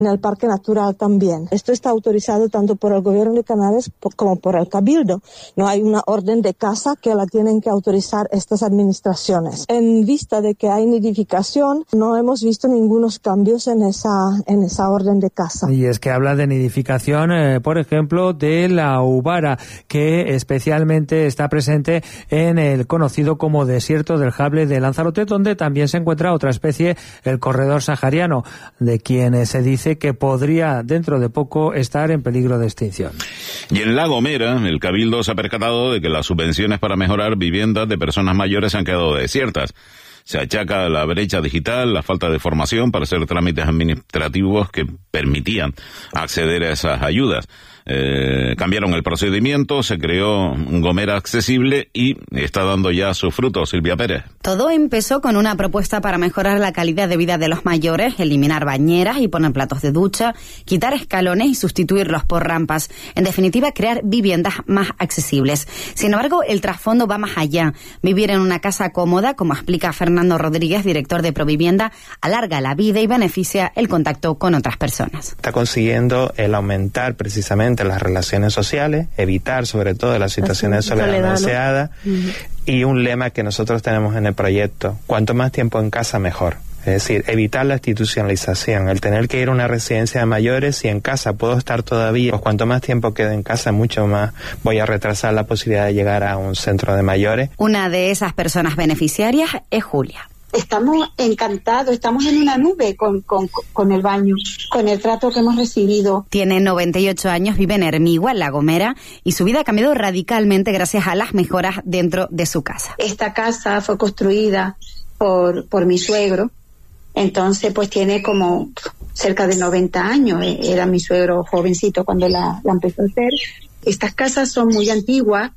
En el Parque Natural también. Esto está autorizado tanto por el Gobierno de Canarias como por el Cabildo. No hay una orden de caza que la tienen que autorizar estas administraciones. En vista de que hay nidificación, no hemos visto ningunos cambios en esa orden de caza. Y es que habla de nidificación, por ejemplo, de la ubara, que especialmente está presente en el conocido como desierto del Jable de Lanzarote, donde también se encuentra otra especie, el corredor sahariano, de quien se dice que podría dentro de poco estar en peligro de extinción. Y en La Gomera, el Cabildo se ha percatado de que las subvenciones para mejorar viviendas de personas mayores han quedado desiertas. Se achaca la brecha digital, la falta de formación para hacer trámites administrativos que permitían acceder a esas ayudas. Cambiaron el procedimiento, se creó Gomera Accesible y está dando ya sus frutos. Silvia Pérez. Todo empezó con una propuesta para mejorar la calidad de vida de los mayores, eliminar bañeras y poner platos de ducha, quitar escalones y sustituirlos por rampas. En definitiva, crear viviendas más accesibles. Sin embargo, el trasfondo va más allá. Vivir en una casa cómoda, como explica Fernando Rodríguez, director de Provivienda, alarga la vida y beneficia el contacto con otras personas. Está consiguiendo el aumentar precisamente las relaciones sociales, evitar sobre todo las situaciones de soledad no deseada, y un lema que nosotros tenemos en el proyecto: cuanto más tiempo en casa mejor. Es decir, evitar la institucionalización, el tener que ir a una residencia de mayores. Si en casa puedo estar todavía, pues cuanto más tiempo quede en casa, mucho más voy a retrasar la posibilidad de llegar a un centro de mayores. Una de esas personas beneficiarias es Julia. Estamos encantados, estamos en una nube con el baño, con el trato que hemos recibido. Tiene 98 años, vive en Hermigua, en La Gomera, y su vida ha cambiado radicalmente gracias a las mejoras dentro de su casa. Esta casa fue construida por mi suegro, entonces pues tiene como cerca de 90 años, era mi suegro jovencito cuando la empezó a hacer. Estas casas son muy antiguas,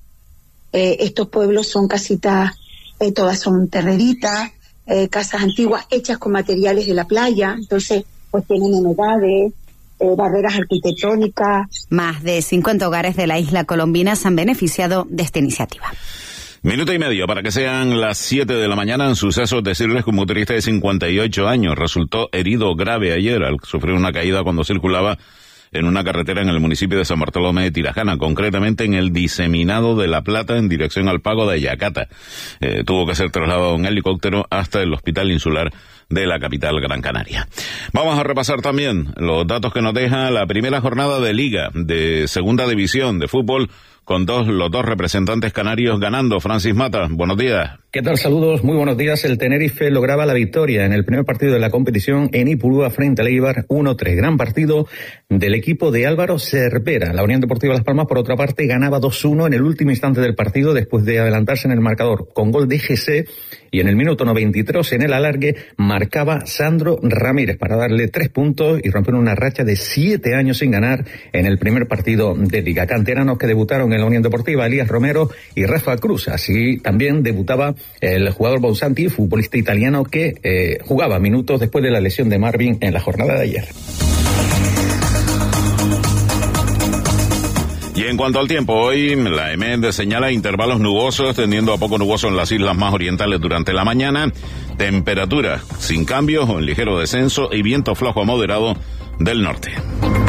estos pueblos son casitas, todas son terreritas, casas antiguas hechas con materiales de la playa, entonces pues tienen humedades, barreras arquitectónicas. Más de 50 hogares de la isla colombina se han beneficiado de esta iniciativa. Minuto y medio para que sean las 7 de la mañana. En sucesos, decirles que un motorista de 58 años resultó herido grave ayer al sufrir una caída cuando circulaba en una carretera en el municipio de San Bartolomé de Tirajana, concretamente en el Diseminado de La Plata en dirección al Pago de Ayacata. Tuvo que ser trasladado en helicóptero hasta el Hospital Insular de la capital Gran Canaria. Vamos a repasar también los datos que nos deja la primera jornada de Liga de Segunda División de Fútbol, con los dos representantes canarios ganando. Francis Mata, buenos días. ¿Qué tal? Saludos, muy buenos días. El Tenerife lograba la victoria en el primer partido de la competición en Ipurúa frente al Eibar 1-3. Gran partido del equipo de Álvaro Cervera. La Unión Deportiva Las Palmas, por otra parte, ganaba 2-1 en el último instante del partido después de adelantarse en el marcador con gol de GC, y en el minuto 93 en el alargue marcaba Sandro Ramírez para darle 3 puntos y romper una racha de 7 años sin ganar en el primer partido de Liga. Canteranos que debutaron en la Unión Deportiva, Elías Romero y Rafa Cruz. Así también debutaba el jugador Bonsanti, futbolista italiano que jugaba minutos después de la lesión de Marvin en la jornada de ayer. Y en cuanto al tiempo, hoy la EMET señala intervalos nubosos, tendiendo a poco nuboso en las islas más orientales durante la mañana, temperatura sin cambios o en ligero descenso y viento flojo a moderado del norte.